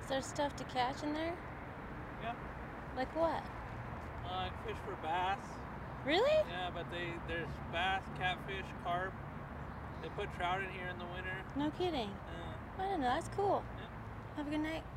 Is there stuff to catch in there? Yeah. Like what? I fish for bass. Really? Yeah, but there's bass, catfish, carp. They put trout in here in the winter. No kidding. Yeah. I don't know. That's cool. Yeah. Have a good night.